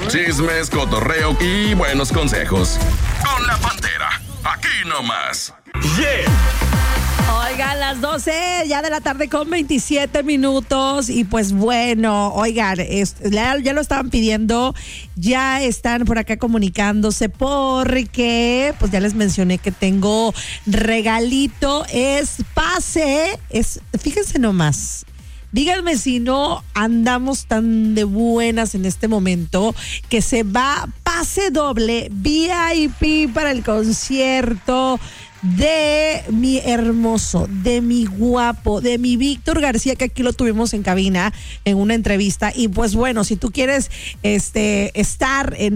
Chismes, cotorreo y buenos consejos. Con la Pantera, aquí nomás. Yeah. Oigan, las 12 ya de la tarde con 27 minutos y pues bueno, oigan, ya lo estaban pidiendo, ya están por acá comunicándose porque pues ya les mencioné que tengo regalito, es pase, fíjense nomás. Díganme si no andamos tan de buenas en este momento que se va pase doble VIP para el concierto de mi hermoso, de mi guapo, de mi Víctor García, que aquí lo tuvimos en cabina en una entrevista. Y pues bueno, si tú quieres estar en